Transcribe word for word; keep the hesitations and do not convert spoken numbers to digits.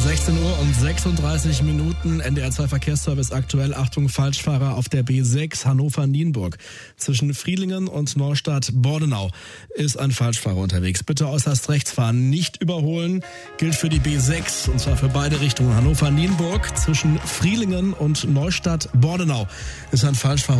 sechzehn Uhr und sechsunddreißig Minuten, N D R zwei Verkehrsservice aktuell. Achtung, Falschfahrer auf der B sechs Hannover-Nienburg. Zwischen Frielingen und Neustadt-Bordenau ist ein Falschfahrer unterwegs. Bitte äußerst rechts fahren, nicht überholen. Gilt für die B sechs und zwar für beide Richtungen. Hannover-Nienburg zwischen Frielingen und Neustadt-Bordenau ist ein Falschfahrer